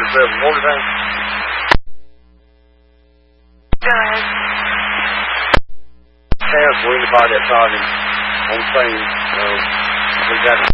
37. What was that? Go ahead. Cancel anybody that's not on the same, we got